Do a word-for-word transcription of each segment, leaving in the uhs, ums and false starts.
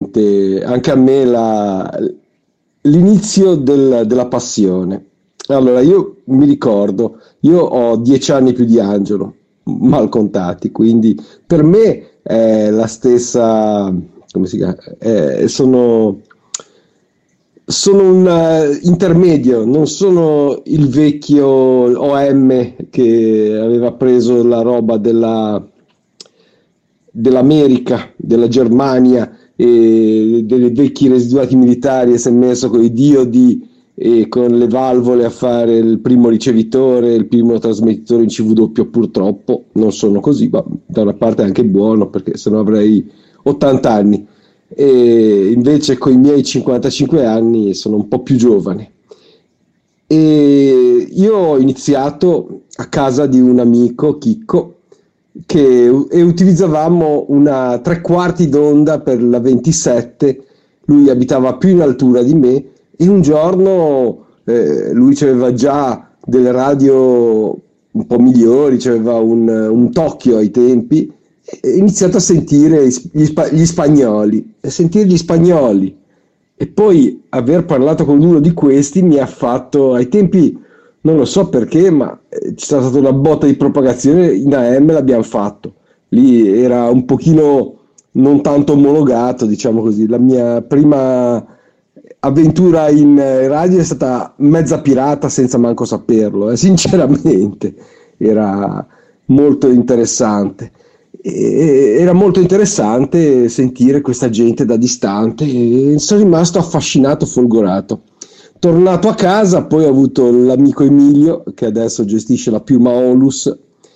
veramente anche a me la, l'inizio del- della passione. Allora, io mi ricordo, io ho dieci anni più di Angelo, mal contati, quindi per me è la stessa, come si chiama? Eh, sono, sono un eh, intermedio, non sono il vecchio O M che aveva preso la roba della dell'America, della Germania e dei vecchi residuati militari e si è messo con i diodi e con le valvole a fare il primo ricevitore, il primo trasmettitore in C V doppio. Purtroppo non sono così, ma da una parte è anche buono perché sennò avrei ottanta anni, e invece con i miei cinquantacinque anni sono un po' più giovane. E io ho iniziato a casa di un amico, Chicco, che e utilizzavamo una tre quarti d'onda per la ventisette. Lui abitava più in altura di me e un giorno eh, lui aveva già delle radio un po' migliori, c'aveva un, un Tokyo ai tempi, e ho iniziato a sentire gli, spa- gli spagnoli, e sentire gli spagnoli e poi aver parlato con uno di questi mi ha fatto, ai tempi non lo so perché, ma eh, c'è stata una botta di propagazione in A M, l'abbiamo fatto. Lì era un pochino non tanto omologato, diciamo così. La mia prima avventura in eh, radio è stata mezza pirata senza manco saperlo, eh, sinceramente. Era molto interessante. E era molto interessante sentire questa gente da distante e sono rimasto affascinato, folgorato. Tornato a casa, poi ho avuto l'amico Emilio, che adesso gestisce la Piuma Onlus,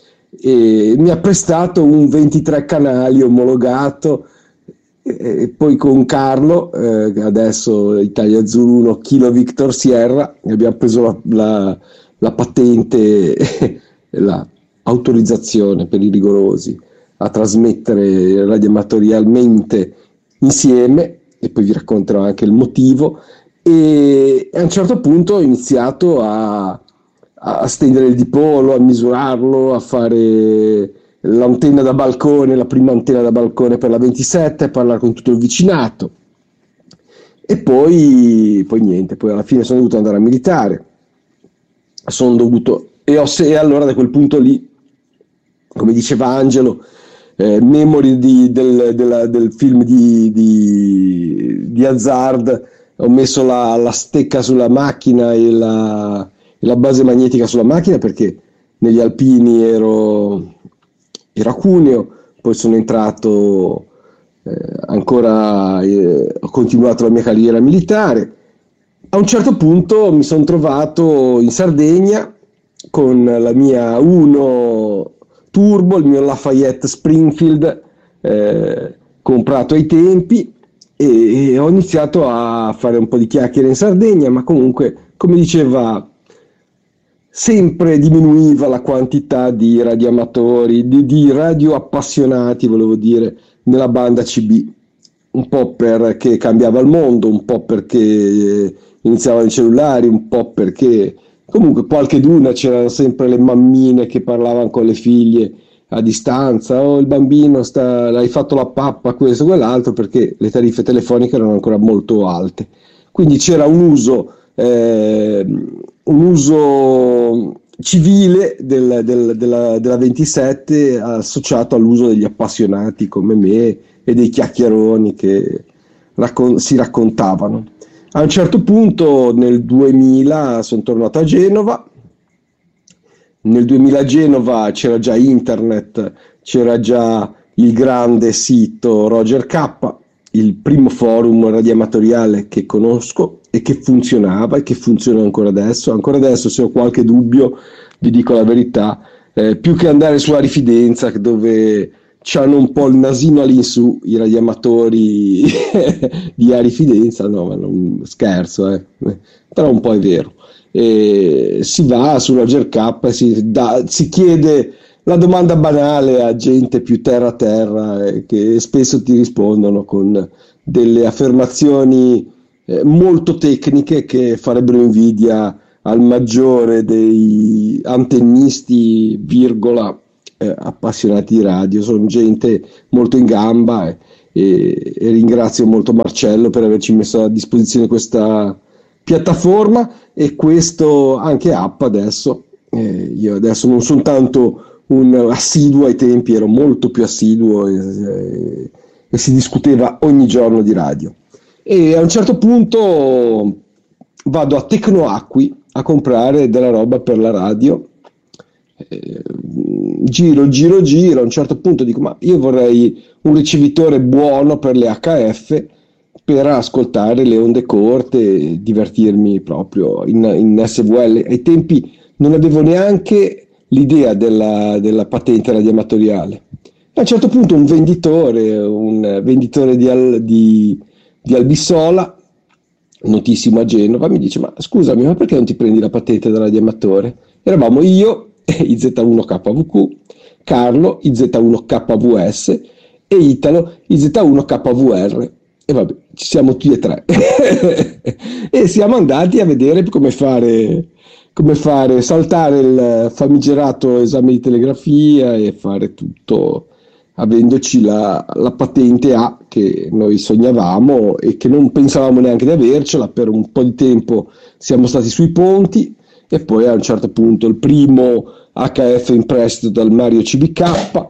e mi ha prestato un ventitré canali omologato, e poi con Carlo, eh, adesso Italia Zulu uno Kilo Victor Sierra, abbiamo preso la, la, la patente, la autorizzazione per i rigorosi a trasmettere radioamatorialmente insieme, e poi vi racconterò anche il motivo. E a un certo punto ho iniziato a, a stendere il dipolo, a misurarlo, a fare l'antenna da balcone, la prima antenna da balcone per la ventisette, a parlare con tutto il vicinato. E poi, poi niente, poi alla fine sono dovuto andare a militare. Sono dovuto, e, ho, e allora da quel punto lì, come diceva Angelo, eh, memori di, del, della, del film di, di, di Hazard, ho messo la, la stecca sulla macchina e la, e la base magnetica sulla macchina perché negli alpini ero, ero a Cuneo, poi sono entrato eh, ancora, eh, ho continuato la mia carriera militare. A un certo punto mi sono trovato in Sardegna con la mia uno Turbo, il mio Lafayette Springfield, eh, comprato ai tempi, e, e ho iniziato a fare un po' di chiacchiere in Sardegna, ma comunque, come diceva, sempre diminuiva la quantità di radioamatori, di, di radio appassionati, volevo dire, nella banda C B, un po' perché cambiava il mondo, un po' perché eh, iniziavano i cellulari, un po' perché comunque qualche d'una c'erano sempre le mammine che parlavano con le figlie a distanza, oh il bambino sta, l'hai fatto la pappa, questo, quell'altro, perché le tariffe telefoniche erano ancora molto alte. Quindi c'era un uso, eh, un uso civile del- del- della, della ventisette associato all'uso degli appassionati come me e dei chiacchieroni che raccon- si raccontavano. A un certo punto nel duemila sono tornato a Genova. Nel duemila a Genova c'era già internet, c'era già il grande sito Roger K, il primo forum radioamatoriale che conosco e che funzionava e che funziona ancora adesso. Ancora adesso, se ho qualche dubbio, vi dico la verità, eh, più che andare su Arifidenza, dove c'hanno un po' il nasino all'insù i radioamatori di Arifidenza, no, ma non scherzo, eh. Però un po' è vero. E si va su Roger K e si, dà- si chiede la domanda banale a gente più terra a terra, eh, che spesso ti rispondono con delle affermazioni eh, molto tecniche che farebbero invidia al maggiore dei antennisti, virgola, eh, appassionati di radio. Sono gente molto in gamba, eh, e, e ringrazio molto Marcello per averci messo a disposizione questa piattaforma e questo anche app adesso. Eh, io adesso non sono tanto un assiduo, ai tempi ero molto più assiduo e, e, e si discuteva ogni giorno di radio. E a un certo punto vado a Tecnoacqui a comprare della roba per la radio. Eh, giro, giro, giro, a un certo punto dico, ma io vorrei un ricevitore buono per le H F per ascoltare le onde corte e divertirmi proprio in, in S V L. Ai tempi non avevo neanche l'idea della, della patente radioamatoriale. A un certo punto un venditore, un venditore di, Al, di, di Albissola, notissimo a Genova, mi dice, ma scusami, ma perché non ti prendi la patente da radioamatore? Eravamo io, I Z uno K V Q, Carlo, I Z uno K V S e Italo, I Z uno K V R. E vabbè, ci siamo tutti e tre. E siamo andati a vedere come fare, come fare, saltare il famigerato esame di telegrafia e fare tutto, avendoci la, la patente A che noi sognavamo e che non pensavamo neanche di avercela. Per un po' di tempo siamo stati sui ponti e poi a un certo punto il primo H F in prestito dal Mario C B K,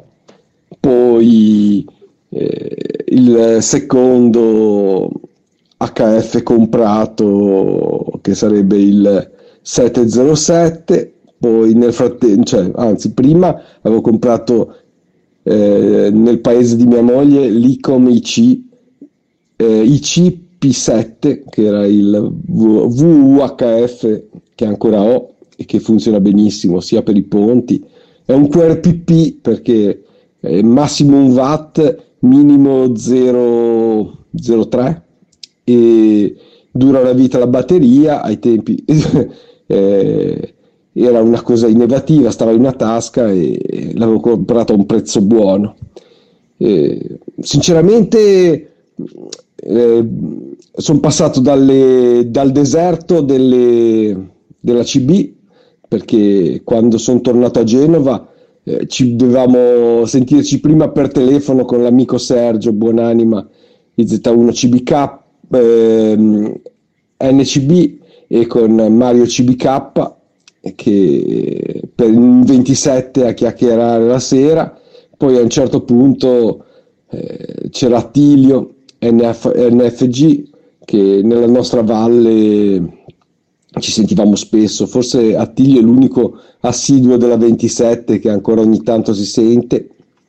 poi eh, il secondo H F comprato che sarebbe il settecentossette, poi nel frattempo, cioè, anzi prima avevo comprato eh, nel paese di mia moglie l'Icom I C, eh, I C P sette che era il V U H F che ancora ho e che funziona benissimo sia per i ponti. È un Q R P P perché è massimo un watt, minimo zero virgola tre e dura la vita la batteria. Ai tempi eh, era una cosa innovativa, stava in una tasca e l'avevo comprato a un prezzo buono. Eh, sinceramente eh, sono passato dalle, dal deserto delle, della C B, perché quando sono tornato a Genova eh, ci dovevamo sentirci prima per telefono con l'amico Sergio Buonanima, I Z uno C B K, ehm, N C B, e con Mario C B K, che per il ventisette a chiacchierare la sera. Poi a un certo punto eh, c'era Attilio N F, N F G, che nella nostra valle ci sentivamo spesso. Forse Attilio è l'unico assiduo della ventisette che ancora ogni tanto si sente.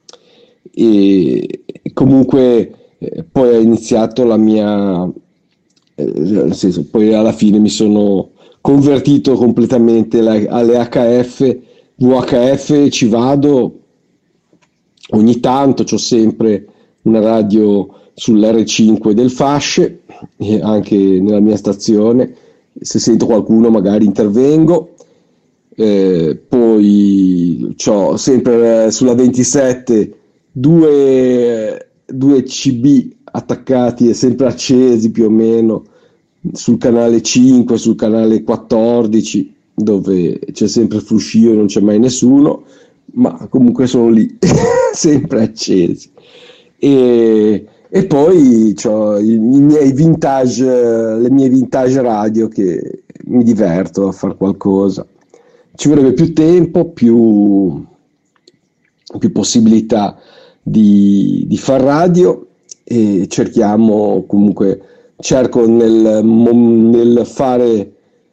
E comunque eh, poi è iniziato la mia eh, nel senso, poi alla fine mi sono convertito completamente la, alle H F, V H F, ci vado ogni tanto, c'ho sempre una radio sull'R cinque del Fasce, e anche nella mia stazione, se sento qualcuno magari intervengo. Eh, poi c'ho sempre sulla ventisette due, due C B attaccati e sempre accesi più o meno sul canale cinque, sul canale quattordici, dove c'è sempre il fruscio e non c'è mai nessuno, ma comunque sono lì sempre accesi. E, e poi ho i, i miei vintage, le mie vintage radio che mi diverto a fare qualcosa. Ci vorrebbe più tempo, più, più possibilità di, di far radio, e cerchiamo comunque, cerco nel, nel fare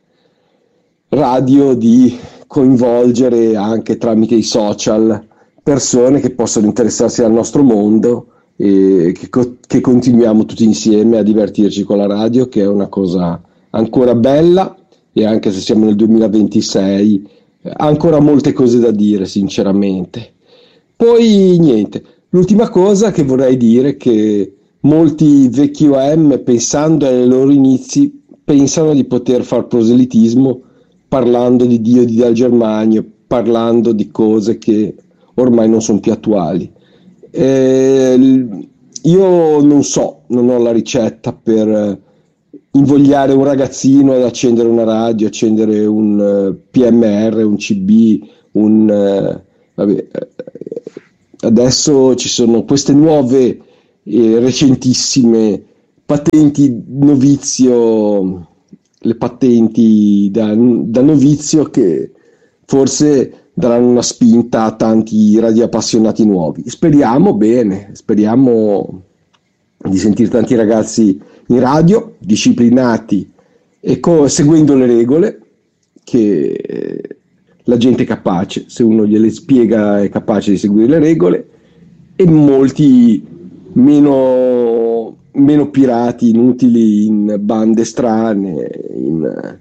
radio di coinvolgere anche tramite i social persone che possano interessarsi al nostro mondo e che, che continuiamo tutti insieme a divertirci con la radio, che è una cosa ancora bella, e anche se siamo nel duemilaventisei ha ancora molte cose da dire, sinceramente. Poi niente, l'ultima cosa che vorrei dire è che molti vecchi O M, pensando ai loro inizi, pensano di poter far proselitismo parlando di Dio di Dal Germanio, parlando di cose che ormai non sono più attuali. Eh, io non so, non ho la ricetta per invogliare un ragazzino ad accendere una radio, accendere un uh, P M R, un C B, un uh, vabbè, adesso ci sono queste nuove e recentissime patenti novizio, le patenti da, da novizio che forse daranno una spinta a tanti radioappassionati nuovi. Speriamo bene, speriamo di sentire tanti ragazzi in radio, disciplinati e co- seguendo le regole, che la gente è capace, se uno gliele spiega è capace di seguire le regole, e molti meno, meno pirati inutili in bande strane, in,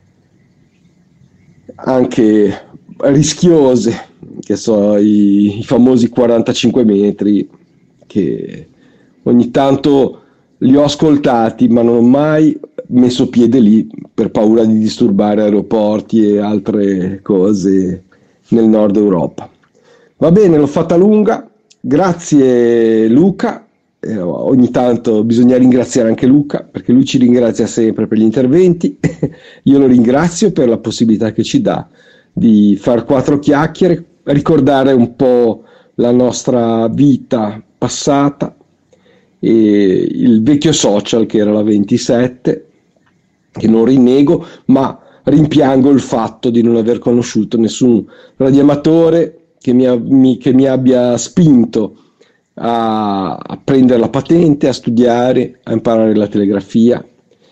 anche rischiose, che so, i, i famosi quarantacinque metri, che ogni tanto li ho ascoltati, ma non ho mai messo piede lì per paura di disturbare aeroporti e altre cose nel nord Europa. Va bene, l'ho fatta lunga, grazie Luca. Eh, ogni tanto bisogna ringraziare anche Luca, perché lui ci ringrazia sempre per gli interventi. Io lo ringrazio per la possibilità che ci dà di far quattro chiacchiere, ricordare un po' la nostra vita passata e il vecchio social che era la ventisette, che non rinnego, ma rimpiango il fatto di non aver conosciuto nessun radioamatore che mi, mi, che mi abbia spinto a, a prendere la patente, a studiare, a imparare la telegrafia,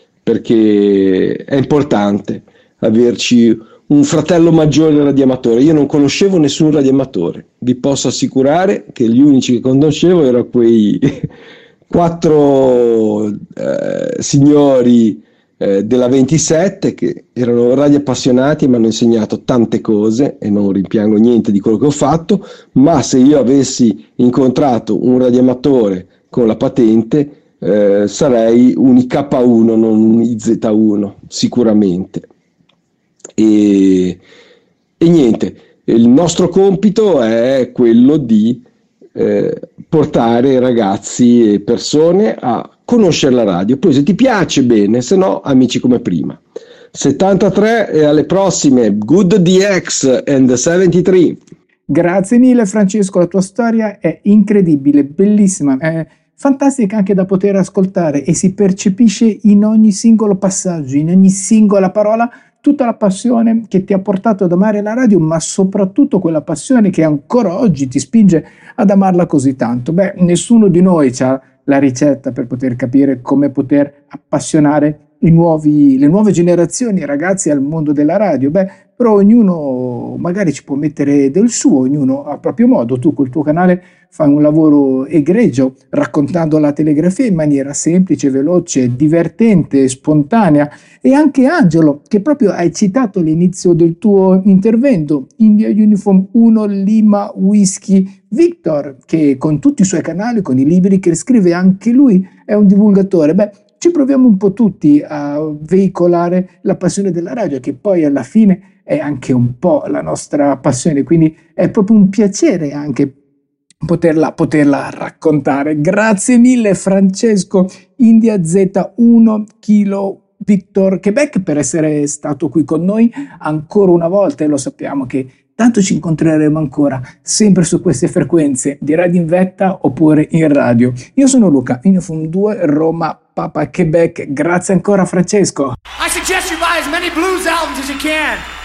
perché è importante averci un fratello maggiore radioamatore. Io non conoscevo nessun radioamatore, vi posso assicurare che gli unici che conoscevo erano quei quattro eh, signori eh, della ventisette che erano radioappassionati e mi hanno insegnato tante cose e non rimpiango niente di quello che ho fatto, ma se io avessi incontrato un radioamatore con la patente eh, sarei un I K uno, non un I Z uno sicuramente. E, e niente, il nostro compito è quello di eh, portare ragazzi e persone a conoscere la radio. Poi se ti piace bene, se no amici come prima. settantatré e alle prossime. Good D X and settantatré. Grazie mille Francesco, la tua storia è incredibile, bellissima, è fantastica anche da poter ascoltare e si percepisce in ogni singolo passaggio, in ogni singola parola, tutta la passione che ti ha portato ad amare la radio, ma soprattutto quella passione che ancora oggi ti spinge ad amarla così tanto. Beh, nessuno di noi ha la ricetta per poter capire come poter appassionare i nuovi, le nuove generazioni, i ragazzi al mondo della radio. Beh, però ognuno magari ci può mettere del suo, ognuno a proprio modo. Tu col tuo canale fai un lavoro egregio, raccontando la telegrafia in maniera semplice, veloce, divertente, spontanea. E anche Angelo, che proprio hai citato all'inizio del tuo intervento, India Uniform uno Lima Whiskey Victor, che con tutti i suoi canali, con i libri che scrive, anche lui è un divulgatore. Beh, ci proviamo un po' tutti a veicolare la passione della radio, che poi alla fine è anche un po' la nostra passione, quindi è proprio un piacere anche poterla, poterla raccontare. Grazie mille Francesco, India Z uno Kilo Victor Quebec, per essere stato qui con noi ancora una volta, e lo sappiamo che tanto ci incontreremo ancora, sempre su queste frequenze di Radio in Vetta oppure in radio. Io sono Luca, Uniform due Roma Papa Quebec. Grazie ancora Francesco. I suggest you buy as many blues albums as you can.